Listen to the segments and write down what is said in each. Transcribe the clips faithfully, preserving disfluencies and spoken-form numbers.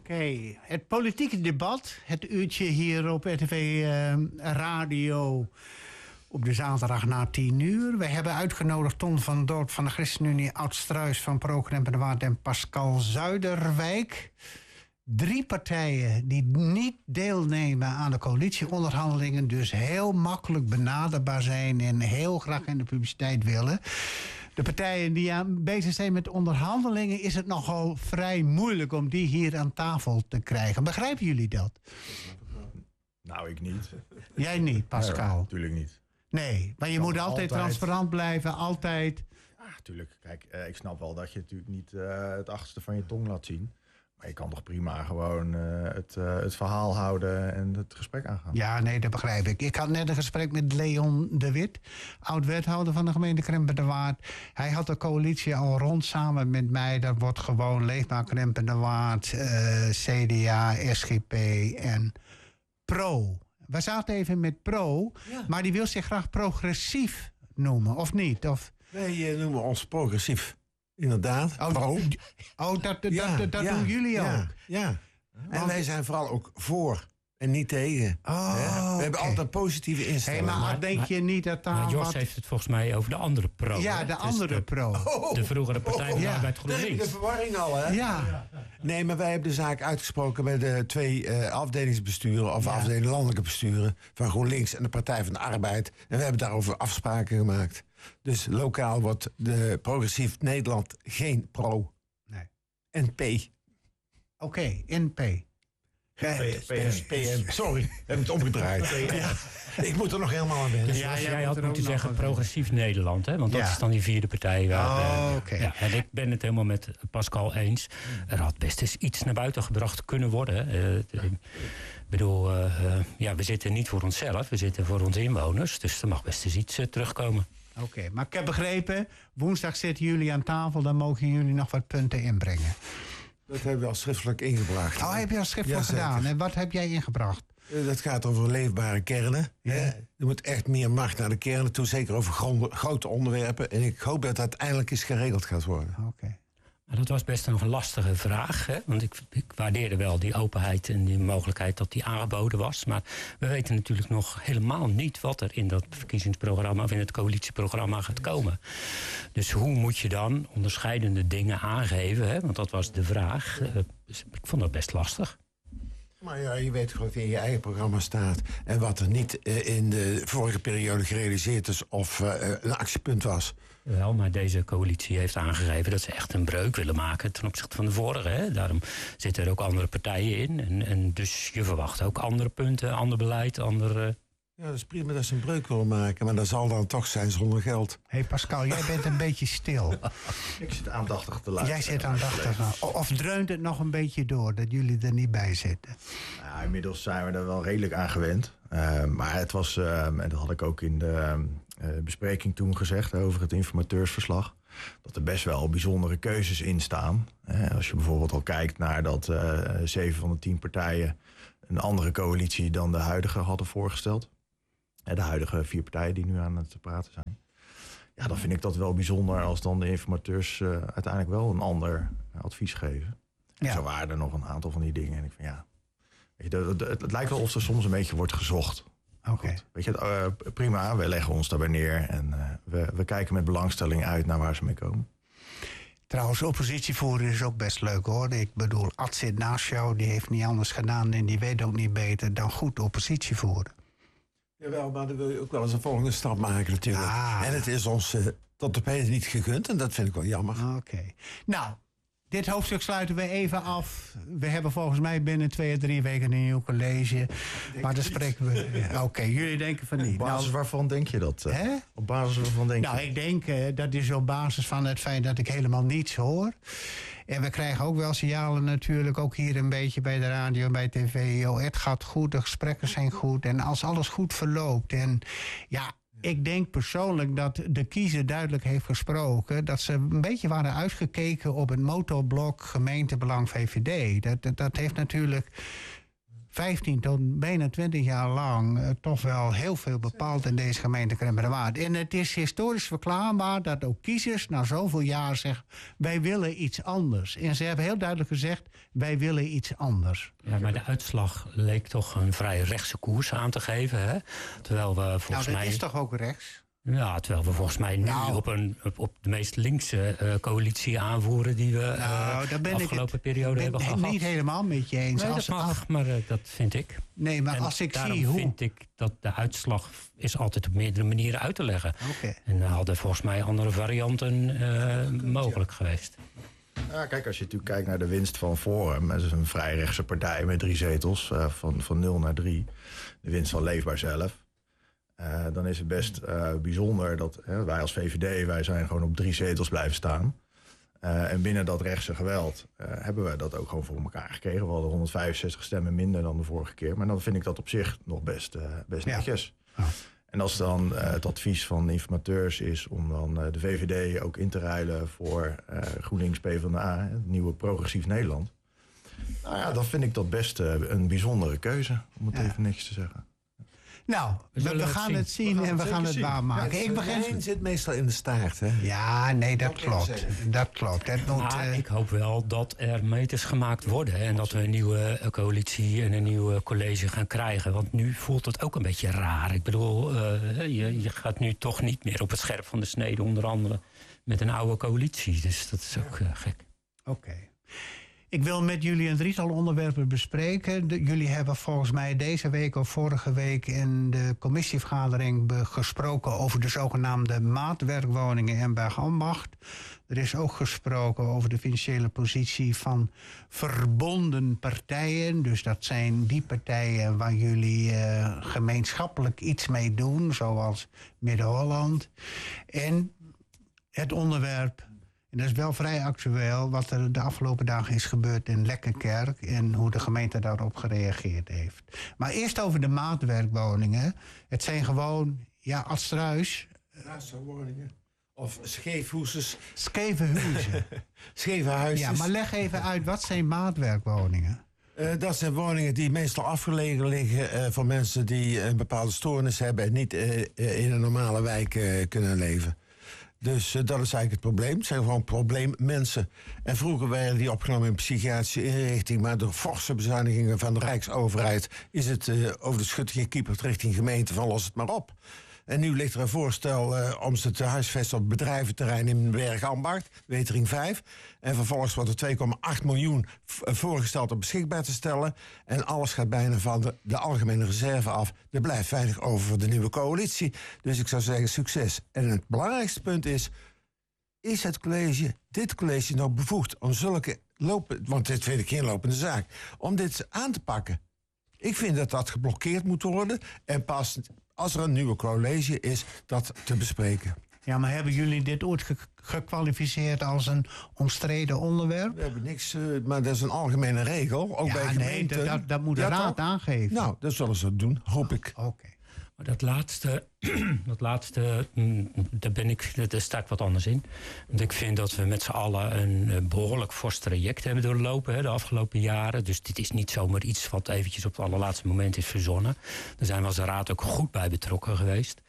Okay. Het politieke debat, het uurtje hier op R T V uh, Radio op de zaterdag na tien uur. We hebben uitgenodigd Ton van Dorp van de ChristenUnie, Ad Struijs van ProCrem en de Waard en Pascal Zuiderwijk. Drie partijen die niet deelnemen aan de coalitieonderhandelingen, dus heel makkelijk benaderbaar zijn en heel graag in de publiciteit willen. De partijen die aan bezig zijn met onderhandelingen, is het nogal vrij moeilijk om die hier aan tafel te krijgen. Begrijpen jullie dat? Nou, ik niet. Jij niet, Pascal? Nee, natuurlijk niet. Nee, maar je Dan moet altijd, altijd transparant blijven, altijd. Ja, natuurlijk. Kijk, eh, ik snap wel dat je natuurlijk niet uh, het achterste van je tong laat zien. Maar je kan toch prima gewoon uh, het, uh, het verhaal houden en het gesprek aangaan. Ja, nee, dat begrijp ik. Ik had net een gesprek met Leon de Wit, oud-wethouder van de gemeente Krempen de Waard. Hij had de coalitie al rond samen met mij. Dat wordt gewoon Leefbaar Krempen de Waard, uh, C D A, S G P en Pro. We zaten even met Pro, ja. Maar die wil zich graag progressief noemen, of niet? Of... Wij uh, noemen ons progressief. Inderdaad. Oh, oh dat, dat, ja, dat, dat ja, doen jullie ja, ook? Ja. En wij zijn vooral ook voor en niet tegen. Oh, we okay. hebben altijd een positieve instelling. Hey, maar, maar denk je niet dat daar... Maar Jos wat... heeft het volgens mij over de andere pro. Ja, hè? de dus andere de, pro. Oh, de vroegere Partij van de oh, Arbeid ja. GroenLinks. De verwarring al, hè? Ja. Nee, maar wij hebben de zaak uitgesproken bij de twee uh, afdelingsbesturen... of ja. afdeling landelijke besturen van GroenLinks en de Partij van de Arbeid. En we hebben daarover afspraken gemaakt. Dus lokaal wordt de Progressief Nederland geen pro. Nee. N P. Oké, okay, N P. P M. Sorry, we hebben het omgedraaid. Ja. Ik moet er nog helemaal aan wennen. Dus ja, jij had moeten zeggen Progressief Nederland, hè? Want dat ja. is dan die vierde partij. Waar, oh, uh, okay. ja, en ik ben het helemaal met Pascal eens. Er had best eens iets naar buiten gebracht kunnen worden. Uh, Ik bedoel, uh, uh, ja, we zitten niet voor onszelf, we zitten voor onze inwoners. Dus er mag best eens iets uh, terugkomen. Oké, okay, maar ik heb begrepen, woensdag zitten jullie aan tafel, dan mogen jullie nog wat punten inbrengen. Dat hebben we al schriftelijk ingebracht. Oh, heb je al schriftelijk ja, gedaan? En wat heb jij ingebracht? Dat gaat over leefbare kernen. Ja. Er moet echt meer macht naar de kernen toe, zeker over gronde, grote onderwerpen. En ik hoop dat dat uiteindelijk eens geregeld gaat worden. Oké. Okay. Maar dat was best nog een lastige vraag. Hè? Want ik, ik waardeerde wel die openheid en die mogelijkheid dat die aangeboden was. Maar we weten natuurlijk nog helemaal niet wat er in dat verkiezingsprogramma of in het coalitieprogramma gaat komen. Dus hoe moet je dan onderscheidende dingen aangeven? Hè? Want dat was de vraag. Uh, dus ik vond dat best lastig. Maar ja, je weet gewoon wat in je eigen programma staat. En wat er niet uh, in de vorige periode gerealiseerd is of uh, een actiepunt was. Wel, maar deze coalitie heeft aangegeven dat ze echt een breuk willen maken ten opzichte van de vorige. Hè? Daarom zitten er ook andere partijen in. En, en dus je verwacht ook andere punten, ander beleid, andere... Ja, dat is prima dat ze een breuk willen maken, maar dat zal dan toch zijn zonder geld. Hé hey Pascal, jij bent een beetje stil. Ik zit aandachtig te luisteren. Jij zit aandachtig. Of dreunt het nog een beetje door, dat jullie er niet bij zitten? Nou, inmiddels zijn we er wel redelijk aan gewend. Uh, maar het was, uh, en dat had ik ook in de uh, bespreking toen gezegd over het informateursverslag, dat er best wel bijzondere keuzes in staan. Uh, als je bijvoorbeeld al kijkt naar dat uh, zeven van de tien partijen een andere coalitie dan de huidige hadden voorgesteld. De huidige vier partijen die nu aan het praten zijn. Ja, dan vind ik dat wel bijzonder als dan de informateurs uh, uiteindelijk wel een ander advies geven. Ja. Zo waren er nog een aantal van die dingen. En ik vind ja, weet je, het, het, het lijkt wel of er soms een beetje wordt gezocht. Oké. Okay. Weet je, uh, prima, we leggen ons daarbij neer en uh, we, we kijken met belangstelling uit naar waar ze mee komen. Trouwens, oppositie voeren is ook best leuk hoor. Ik bedoel, Ad zit naast jou, die heeft niet anders gedaan en die weet ook niet beter dan goed oppositie voeren. Jawel, maar dan wil je ook wel eens een volgende stap maken natuurlijk. Ah. En het is ons uh, tot op heden niet gegund en dat vind ik wel jammer. Oké. Okay. Nou, dit hoofdstuk sluiten we even af. We hebben volgens mij binnen twee of drie weken een nieuw college. Maar dan spreken we... Ja, Oké, okay, jullie denken van niet. Op basis nou, waarvan denk je dat? Uh, hè? Op basis waarvan denk nou, je? Nou, ik denk uh, dat is op basis van het feit dat ik helemaal niets hoor. En we krijgen ook wel signalen natuurlijk, ook hier een beetje bij de radio, bij tv. Oh, het gaat goed, de gesprekken zijn goed. En als alles goed verloopt en ja... Ik denk persoonlijk dat de kiezer duidelijk heeft gesproken, dat ze een beetje waren uitgekeken op het motorblok gemeentebelang V V D. Dat, dat, dat heeft natuurlijk vijftien tot bijna twintig jaar lang uh, toch wel heel veel bepaald in deze gemeente Krempen-de-Waard. En het is historisch verklaarbaar dat ook kiezers na zoveel jaar zeggen, wij willen iets anders. En ze hebben heel duidelijk gezegd, wij willen iets anders. Ja, maar de uitslag leek toch een vrij rechtse koers aan te geven. Hè? Terwijl we volgens nou, dat mij... is toch ook rechts? Ja, terwijl we volgens mij nu nou, op, een, op, op de meest linkse uh, coalitie aanvoeren die we nou, uh, daar ben de afgelopen ik het, periode ben, hebben ben gehad. Niet helemaal met je eens. Nee, als dat mag, af... maar uh, dat vind ik. Nee, maar en als ik daarom zie hoe... vind ik dat de uitslag is altijd op meerdere manieren uit te leggen. Okay. En er hadden volgens mij andere varianten uh, mogelijk geweest. Ja, kijk, als je natuurlijk kijkt naar de winst van Forum, dat is een vrij rechtse partij met drie zetels, uh, van, van nul naar drie. De winst van Leefbaar zelf. Uh, dan is het best uh, bijzonder dat hè, wij als V V D, wij zijn gewoon op drie zetels blijven staan. Uh, en binnen dat rechtse geweld uh, hebben we dat ook gewoon voor elkaar gekregen. We hadden honderdvijfenzestig stemmen minder dan de vorige keer. Maar dan vind ik dat op zich nog best, uh, best ja. netjes. Oh. En als dan uh, het advies van de informateurs is om dan uh, de V V D ook in te ruilen voor uh, GroenLinks PvdA, het nieuwe Progressief Nederland. Nou ja, dan vind ik dat best uh, een bijzondere keuze, om het ja. even netjes te zeggen. Nou, we, we, we gaan zien. het zien we gaan en we gaan het waarmaken. Ja, ik begin... zit meestal in de staart, hè? Ja, nee, dat dat klopt. Dat klopt. Dat moet, maar uh... ik hoop wel dat er meters gemaakt worden. Hè, en dat we een nieuwe coalitie en een nieuw college gaan krijgen. Want nu voelt het ook een beetje raar. Ik bedoel, uh, je, je gaat nu toch niet meer op het scherp van de snede. Onder andere met een oude coalitie. Dus dat is ook uh, gek. Oké. Okay. Ik wil met jullie een drietal onderwerpen bespreken. De, jullie hebben volgens mij deze week of vorige week in de commissievergadering be- gesproken over de zogenaamde maatwerkwoningen in Bergambacht. Er is ook gesproken over de financiële positie van verbonden partijen. Dus dat zijn die partijen waar jullie uh, gemeenschappelijk iets mee doen, zoals Midden-Holland. En het onderwerp, en dat is wel vrij actueel, wat er de afgelopen dagen is gebeurd in Lekkerkerk en hoe de gemeente daarop gereageerd heeft. Maar eerst over de maatwerkwoningen. Het zijn gewoon, ja, Adstruis. Raadswoningen. Of scheefhoezes. Scheve huizen. Scheve huisjes. Ja, maar leg even uit, wat zijn maatwerkwoningen? Uh, dat zijn woningen die meestal afgelegen liggen uh, voor mensen die een bepaalde stoornis hebben en niet uh, uh, in een normale wijk uh, kunnen leven. Dus uh, dat is eigenlijk het probleem. Het zijn gewoon probleemmensen. En vroeger werden die opgenomen in psychiatrische inrichting, maar door forse bezuinigingen van de Rijksoverheid is het uh, over de schut gekieperd richting gemeente van los het maar op. En nu ligt er een voorstel uh, om ze te huisvesten op bedrijventerrein in Bergambacht, Wetering vijf. En vervolgens wordt er twee komma acht miljoen v- voorgesteld om beschikbaar te stellen. En alles gaat bijna van de, de algemene reserve af. Er blijft weinig over voor de nieuwe coalitie. Dus ik zou zeggen succes. En het belangrijkste punt is, is het college, dit college nou bevoegd om zulke lopen, want dit vind ik geen lopende zaak, om dit aan te pakken? Ik vind dat dat geblokkeerd moet worden en pas als er een nieuwe college is, dat te bespreken. Ja, maar hebben jullie dit ooit ge- gekwalificeerd als een omstreden onderwerp? We hebben niks, uh, maar dat is een algemene regel. Ook ja, bij nee, gemeenten. dat, dat, dat moet de Ja, raad toch? aangeven. Nou, dat zullen ze doen, hoop ik. Oké. Okay. Maar dat laatste, dat laatste mm, daar, ben ik, daar sta ik wat anders in. Want ik vind dat we met z'n allen een, een behoorlijk fors traject hebben doorlopen hè, de afgelopen jaren. Dus dit is niet zomaar iets wat eventjes op het allerlaatste moment is verzonnen. Daar zijn we als raad ook goed bij betrokken geweest.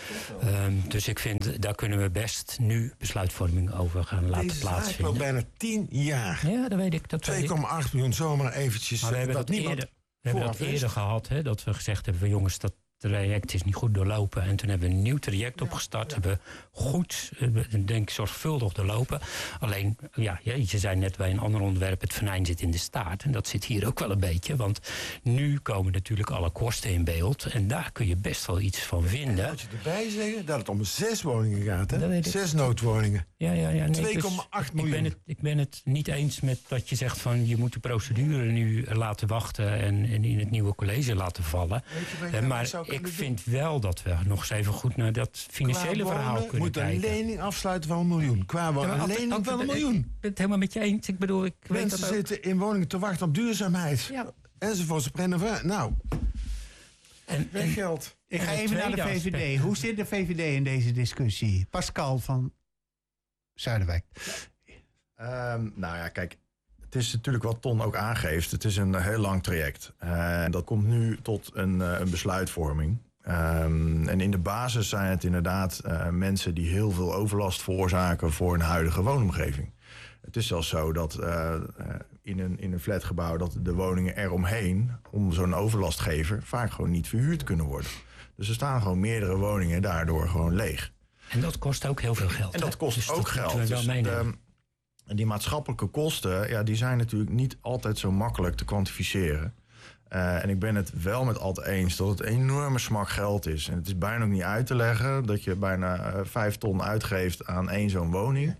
Um, dus ik vind, daar kunnen we best nu besluitvorming over gaan laten Deze plaatsvinden. Deze zaak loopt bijna tien jaar. Ja, dat weet ik. twee komma acht miljoen zomaar eventjes. Maar we hebben dat, dat eerder, we hebben dat eerder gehad, hè, dat we gezegd hebben van jongens, dat traject is niet goed doorlopen. En toen hebben we een nieuw traject opgestart. Ja, ja. Hebben we goed, denk ik, zorgvuldig doorlopen. Alleen, ja, je zei net bij een ander onderwerp, het venijn zit in de staart. En dat zit hier ook wel een beetje. Want nu komen natuurlijk alle kosten in beeld. En daar kun je best wel iets van vinden. En moet je erbij zeggen dat het om zes woningen gaat, hè? Zes noodwoningen. Ja, ja, ja. Nee, twee komma acht miljoen. Ik ben, het, ik ben het niet eens met dat je zegt van je moet de procedure nu laten wachten en, en in het nieuwe college laten vallen. Uh, maar ik vind wel dat we nog eens even goed naar dat financiële Qua verhaal wonen kunnen moet kijken. Moet een lening afsluiten van een miljoen. Qua wonen ja, een lening altijd, van een miljoen. Ik ben het helemaal met je eens. Ik bedoel, ik Mensen weet dat zitten in woningen te wachten op duurzaamheid. Ja. Enzovoort. Nou, en, en geld. Ik ga even naar de V V D. Aspect. Hoe zit de V V D in deze discussie? Pascal van Zuiderwijk. Um, nou ja, kijk, het het is natuurlijk wat Ton ook aangeeft. Het is een heel lang traject. Uh, dat komt nu tot een, uh, een besluitvorming. Um, en in de basis zijn het inderdaad uh, mensen die heel veel overlast veroorzaken voor een huidige woonomgeving. Het is zelfs zo dat uh, in, een, in een flatgebouw dat de woningen eromheen, om zo'n overlastgever, vaak gewoon niet verhuurd kunnen worden. Dus er staan gewoon meerdere woningen daardoor gewoon leeg. En dat kost ook heel veel geld. En dat hè? kost dus ook dat geld. Dus de, en die maatschappelijke kosten, ja, die zijn natuurlijk niet altijd zo makkelijk te kwantificeren. Uh, en ik ben het wel met Ad eens dat het een enorme smak geld is. En het is bijna ook niet uit te leggen dat je bijna uh, vijf ton uitgeeft aan één zo'n woning.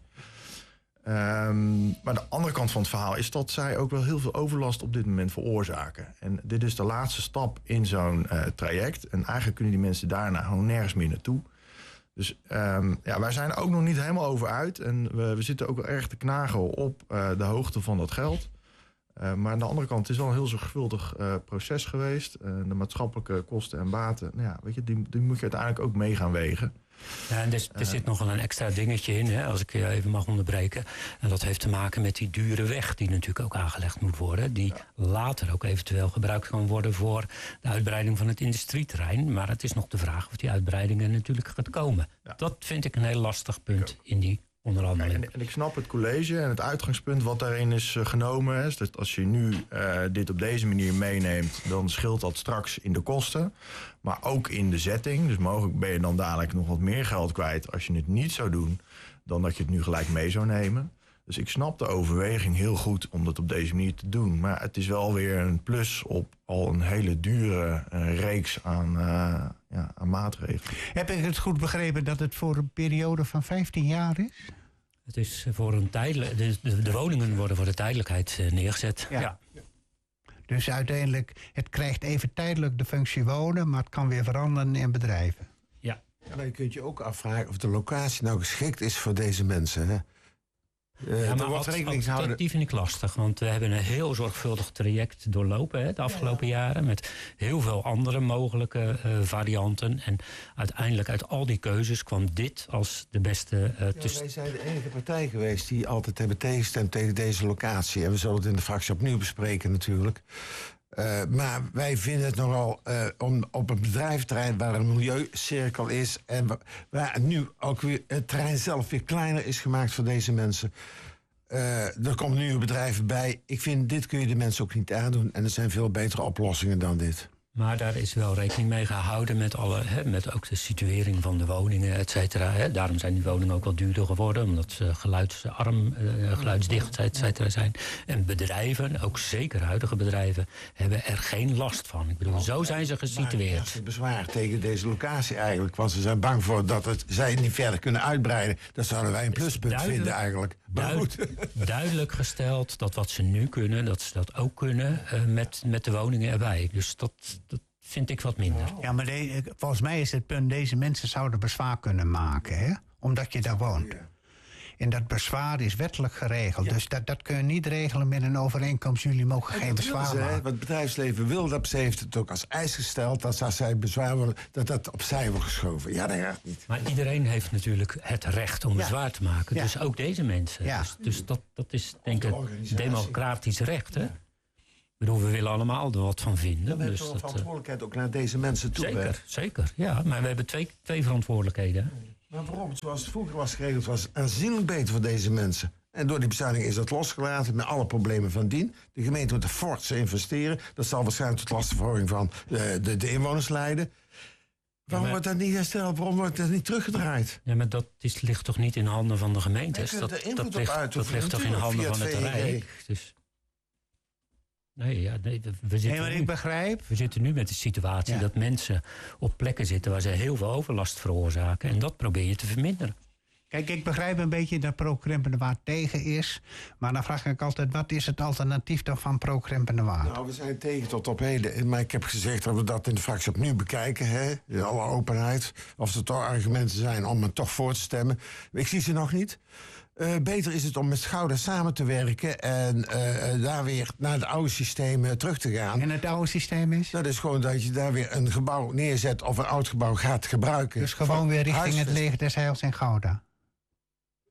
Um, maar de andere kant van het verhaal is dat zij ook wel heel veel overlast op dit moment veroorzaken. En dit is de laatste stap in zo'n uh, traject. En eigenlijk kunnen die mensen daarna gewoon nergens meer naartoe. Dus um, ja, wij zijn er ook nog niet helemaal over uit. En we, we zitten ook wel erg te knagen op uh, de hoogte van dat geld. Uh, maar aan de andere kant, het is wel een heel zorgvuldig uh, proces geweest. Uh, de maatschappelijke kosten en baten, nou ja, weet je, die, die moet je uiteindelijk ook mee gaan wegen. Ja, en dus, er uh, zit nog wel een extra dingetje in, hè, als ik je even mag onderbreken. En dat heeft te maken met die dure weg die natuurlijk ook aangelegd moet worden. Die ja. later ook eventueel gebruikt kan worden voor de uitbreiding van het industrieterrein. Maar het is nog de vraag of die uitbreiding er natuurlijk gaat komen. Ja. Dat vind ik een heel lastig punt in die onderhandeling. En, en ik snap het college en het uitgangspunt wat daarin is uh, genomen. Is dat als je nu uh, dit op deze manier meeneemt, dan scheelt dat straks in de kosten. Maar ook in de zetting. Dus mogelijk ben je dan dadelijk nog wat meer geld kwijt als je het niet zou doen, dan dat je het nu gelijk mee zou nemen. Dus ik snap de overweging heel goed om dat op deze manier te doen. Maar het is wel weer een plus op al een hele dure uh, reeks aan, uh, ja, aan maatregelen. Heb ik het goed begrepen dat het voor een periode van vijftien jaar is? Het is voor een tijdelijk. De, de, de woningen worden voor de tijdelijkheid uh, neergezet. Ja. ja. Dus uiteindelijk, het krijgt even tijdelijk de functie wonen, maar het kan weer veranderen in bedrijven. Ja. Ja, maar je kunt je ook afvragen of de locatie nou geschikt is voor deze mensen, hè? Uh, ja, maar wat rekening houden. Die vind ik lastig, want we hebben een heel zorgvuldig traject doorlopen hè, de afgelopen ja, ja. jaren. Met heel veel andere mogelijke uh, varianten. En uiteindelijk uit al die keuzes kwam dit als de beste. Uh, ja, tuss- wij zijn de enige partij geweest die altijd hebben tegengestemd tegen deze locatie. En we zullen het in de fractie opnieuw bespreken natuurlijk. Uh, maar wij vinden het nogal uh, om, op een bedrijventerrein waar een milieucirkel is en waar, waar nu ook weer het terrein zelf weer kleiner is gemaakt voor deze mensen. Uh, er komen nieuwe bedrijven bij. Ik vind, dit kun je de mensen ook niet aandoen. En er zijn veel betere oplossingen dan dit. Maar daar is wel rekening mee gehouden met, alle, hè, met ook de situering van de woningen, et cetera. Hè. Daarom zijn die woningen ook wel duurder geworden, omdat ze geluidsarm, uh, geluidsdicht, et cetera zijn. En bedrijven, ook zeker huidige bedrijven, hebben er geen last van. Ik bedoel, zo zijn ze gesitueerd. Maar, ja, bezwaar tegen deze locatie eigenlijk, want ze zijn bang voor dat het, zij niet verder kunnen uitbreiden. Dat zouden wij een pluspunt vinden eigenlijk. Duid, duidelijk gesteld dat wat ze nu kunnen, dat ze dat ook kunnen uh, met, met de woningen erbij. Dus dat, dat vind ik wat minder. Ja, maar de, volgens mij is het punt, deze mensen zouden bezwaar kunnen maken, hè? Omdat je daar woont. En dat bezwaar is wettelijk geregeld. Ja. Dus dat, dat kun je niet regelen met een overeenkomst. Jullie mogen en geen bezwaar ze, maken. Wat het bedrijfsleven wil, dat ze heeft het ook als eis gesteld, dat als zij bezwaar willen, dat dat opzij wordt geschoven. Ja, dat gaat niet. Maar iedereen heeft natuurlijk het recht om ja. bezwaar te maken. Ja. Dus ook deze mensen. Ja. Dus, dus dat, dat is denk ik een democratisch recht, hè? Ja. Ik bedoel, we willen allemaal er wat van vinden. Ja, we dus hebben dat, verantwoordelijkheid ook naar deze mensen toe. Zeker, hè? zeker. Ja, maar we hebben twee, twee verantwoordelijkheden. Maar waarom? Zoals het vroeger was geregeld, was aanzienlijk beter voor deze mensen. En door die bezuiniging is dat losgelaten met alle problemen van dien. De gemeente moet er fors investeren. Dat zal waarschijnlijk tot lastenverhoging van de, de, de inwoners leiden. Waarom ja, maar, wordt dat niet hersteld? Waarom wordt dat niet teruggedraaid? Ja, maar dat is, ligt toch niet in handen van de gemeentes? Dat, dat ligt, dat ligt toch in handen van het Rijk? Dus... Nee, ja, nee, we zitten nee, maar nu, ik begrijp. We zitten nu met de situatie ja. dat mensen op plekken zitten waar ze heel veel overlast veroorzaken. En dat probeer je te verminderen. Kijk, ik begrijp een beetje dat pro-krimpende waard tegen is. Maar dan vraag ik altijd, wat is het alternatief dan van pro-krimpende waard? Nou, we zijn tegen tot op heden. Maar ik heb gezegd dat we dat in de fractie opnieuw bekijken. Hè? In alle openheid. Of er toch argumenten zijn om het toch voor te stemmen. Ik zie ze nog niet. Uh, beter is het om met Gouda samen te werken en uh, daar weer naar het oude systeem uh, terug te gaan. En het oude systeem is? Dat is gewoon dat je daar weer een gebouw neerzet of een oud gebouw gaat gebruiken. Dus gewoon weer richting huisvest. Het Leger des Heils in Gouda?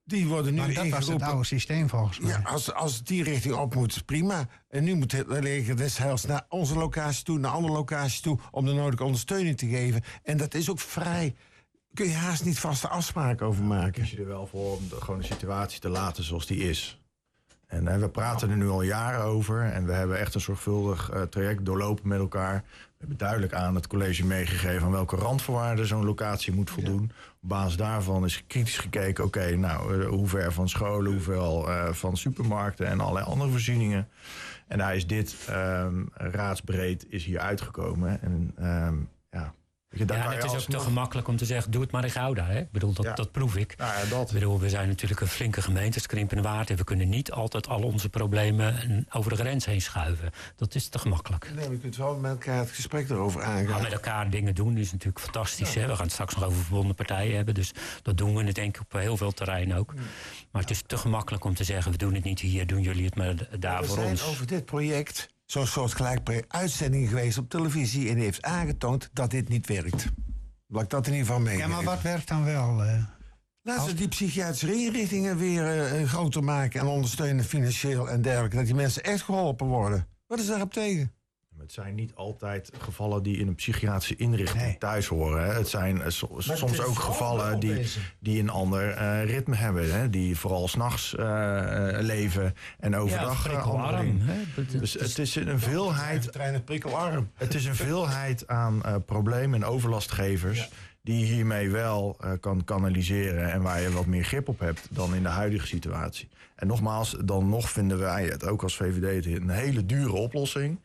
Die worden nu Maar dat was het ingeroepen. oude systeem volgens mij. Ja, als, als het die richting op moet, prima. En nu moet het leger des heils naar onze locatie toe, naar andere locaties toe, om de nodige ondersteuning te geven. En dat is ook vrij. Kun je haast niet vaste afspraken over maken. Kies je er wel voor om de, gewoon de situatie te laten zoals die is. En, en we praten er nu al jaren over. En we hebben echt een zorgvuldig uh, traject doorlopen met elkaar. We hebben duidelijk aan het college meegegeven aan welke randvoorwaarden zo'n locatie moet voldoen. Ja. Op basis daarvan is kritisch gekeken, oké, okay, nou, uh, hoe ver van scholen, hoeveel uh, van supermarkten en allerlei andere voorzieningen. En daar is dit um, raadsbreed is hier uitgekomen. En um, ja... Ja, en het is ook te gemakkelijk om te zeggen, doe het maar in Gouda. Hè? Ik bedoel, dat, ja. dat proef ik. Nou ja, dat. Ik bedoel, we zijn natuurlijk een flinke gemeente, Krimpende Waard. En we kunnen niet altijd al onze problemen over de grens heen schuiven. Dat is te gemakkelijk. Nee, we kunnen wel met elkaar het gesprek erover aangaan. Nou, met elkaar dingen doen is natuurlijk fantastisch. Ja. Hè? We gaan het straks nog over verbonden partijen hebben. Dus dat doen we denk ik op heel veel terreinen ook. Maar het is te gemakkelijk om te zeggen, we doen het niet hier, doen jullie het maar daar we voor zijn ons. Over dit project zo'n soort gelijk uitzending geweest op televisie en die heeft aangetoond dat dit niet werkt. Laat ik dat in ieder geval meegeven. Ja, maar wat werkt dan wel? Uh, Laten als... we die psychiatrische inrichtingen weer uh, groter maken en ondersteunen financieel en dergelijke. Dat die mensen echt geholpen worden. Wat is daarop tegen? Het zijn niet altijd gevallen die in een psychiatrische inrichting nee. thuis horen. Hè. Het zijn uh, so, soms ook gevallen die, die een ander uh, ritme hebben. Hè. Die vooral 's nachts uh, leven en overdag ja, andere Dus het is een veelheid. Treinen prikkelarm. Het is een veelheid aan uh, problemen en overlastgevers. Ja. Die je hiermee wel uh, kan kanaliseren en waar je wat meer grip op hebt dan in de huidige situatie. En nogmaals, dan nog vinden wij het ook als V V D een hele dure oplossing.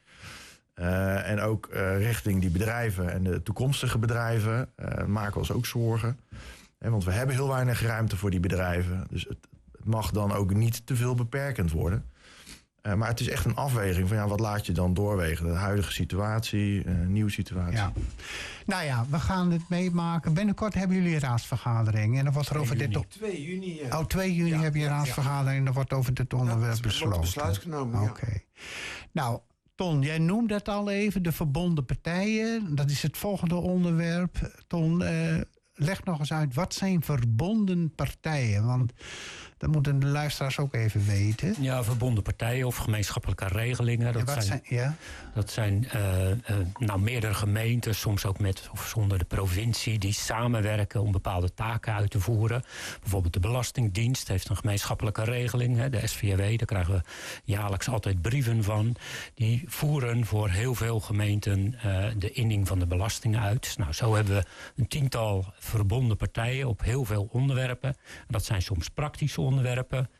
Uh, en ook uh, richting die bedrijven en de toekomstige bedrijven uh, maken we ons ook zorgen. He, want we hebben heel weinig ruimte voor die bedrijven. Dus het, het mag dan ook niet te veel beperkend worden. Uh, maar het is echt een afweging van ja, wat laat je dan doorwegen? De huidige situatie, uh, nieuwe situatie. Ja. Nou ja, we gaan het meemaken. Binnenkort hebben jullie een raadsvergadering. En dan wordt er over juni. dit... Op... twee juni. Ja. Oh, twee juni ja, heb je een raadsvergadering. En dan wordt over dit onderwerp ja, besloten. Wordt besluit genomen, Oké. Okay. Nou... Ton, jij noemde het al even, de verbonden partijen. Dat is het volgende onderwerp. Ton, uh, leg nog eens uit, wat zijn verbonden partijen? Want dat moeten de luisteraars ook even weten. Ja, verbonden partijen of gemeenschappelijke regelingen. Dat ja, wat zijn, zijn, ja? dat zijn uh, uh, nou, meerdere gemeenten, soms ook met of zonder de provincie, die samenwerken om bepaalde taken uit te voeren. Bijvoorbeeld de Belastingdienst heeft een gemeenschappelijke regeling. Hè, de S V W, daar krijgen we jaarlijks altijd brieven van. Die voeren voor heel veel gemeenten uh, de inning van de belastingen uit. Nou, zo hebben we een tiental verbonden partijen op heel veel onderwerpen. Dat zijn soms praktische onderwerpen,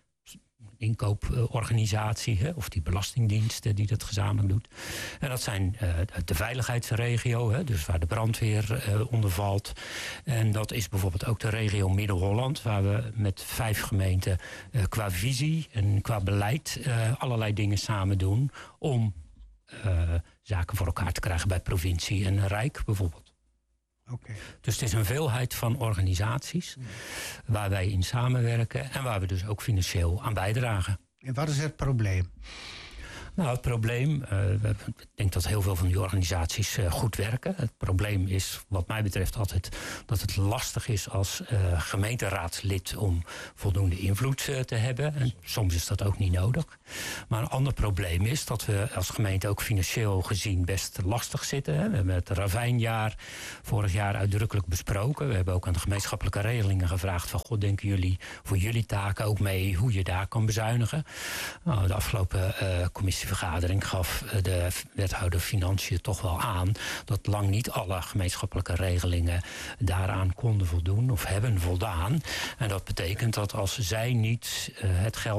inkooporganisatie, hè, of die belastingdiensten die dat gezamenlijk doet. En dat zijn uh, de veiligheidsregio, hè, dus waar de brandweer uh, onder valt. En dat is bijvoorbeeld ook de regio Midden-Holland, waar we met vijf gemeenten uh, qua visie en qua beleid uh, allerlei dingen samen doen om uh, zaken voor elkaar te krijgen bij provincie en Rijk bijvoorbeeld. Okay. Dus het is een veelheid van organisaties waar wij in samenwerken en waar we dus ook financieel aan bijdragen. En wat is het probleem? Nou, het probleem, uh, ik denk dat heel veel van die organisaties uh, goed werken. Het probleem is, wat mij betreft, altijd dat het lastig is als uh, gemeenteraadslid om voldoende invloed uh, te hebben. En soms is dat ook niet nodig. Maar een ander probleem is dat we als gemeente ook financieel gezien best lastig zitten. Hè. We hebben het ravijnjaar vorig jaar uitdrukkelijk besproken. We hebben ook aan de gemeenschappelijke regelingen gevraagd van, god, denken jullie voor jullie taken ook mee hoe je daar kan bezuinigen? Nou, de afgelopen uh, commissie vergadering gaf de wethouder Financiën toch wel aan dat lang niet alle gemeenschappelijke regelingen daaraan konden voldoen of hebben voldaan. En dat betekent dat als zij niet uh, het geld